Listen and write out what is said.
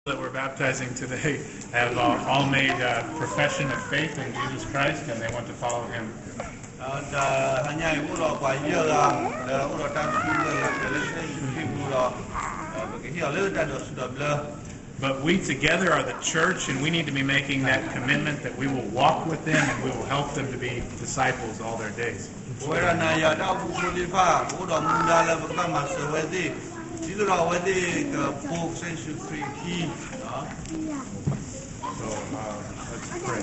that we're baptizing today have all made a profession of faith in Jesus Christ, and they want to follow Him. But we together are the church, and we need to be making that commitment that we will walk with them and we will help them to be disciples all their days. So, let's pray.